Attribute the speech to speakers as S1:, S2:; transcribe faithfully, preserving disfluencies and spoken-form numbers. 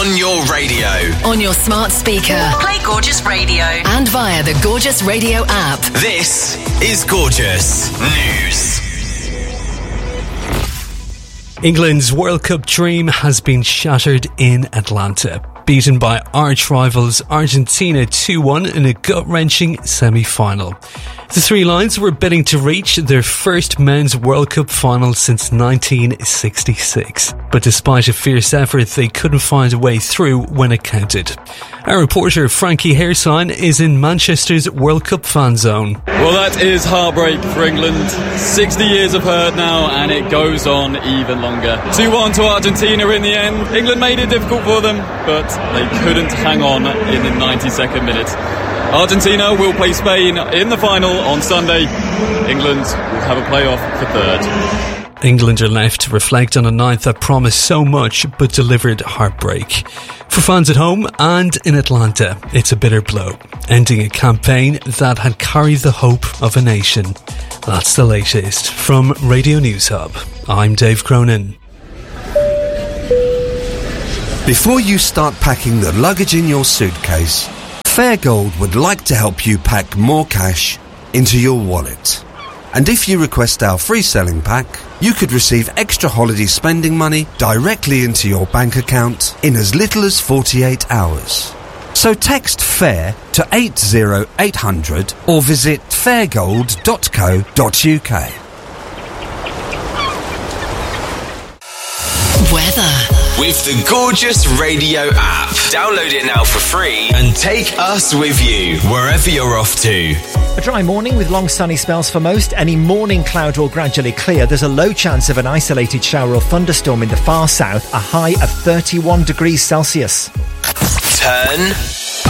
S1: on your radio,
S2: on your smart speaker,
S3: Play Gorgeous Radio,
S2: and via the Gorgeous Radio app.
S1: This is Gorgeous News.
S4: England's World Cup dream has been shattered in Atlanta. Beaten by arch-rivals Argentina two one in a gut-wrenching semi-final. The Three Lions were bidding to reach their first men's World Cup final since nineteen sixty-six. But despite a fierce effort, they couldn't find a way through when it counted. Our reporter Frankie Hairsign is in Manchester's World Cup fan zone.
S5: Well, that is heartbreak for England. sixty years of hurt now, and it goes on even longer. two one to Argentina in the end. England made it difficult for them, but they couldn't hang on in the ninety-second minute. Argentina will play Spain in the final on Sunday. England will have a playoff for third.
S4: England are left to reflect on a night that promised so much but delivered heartbreak. For fans at home and in Atlanta, it's a bitter blow, ending a campaign that had carried the hope of a nation. That's the latest from Radio News Hub. I'm Dave Cronin.
S6: Before you start packing the luggage in your suitcase, Fairgold would like to help you pack more cash into your wallet. And if you request our free selling pack, you could receive extra holiday spending money directly into your bank account in as little as forty-eight hours. So text FAIR to eight zero eight hundred or visit fairgold dot co dot uk.
S2: Weather.
S1: With the Gorgeous Radio app. Download it now for free and take us with you wherever you're off to.
S7: A dry morning with long sunny spells for most. Any morning cloud will gradually clear. There's a low chance of an isolated shower or thunderstorm in the far south. A high of thirty-one degrees Celsius.
S1: Turn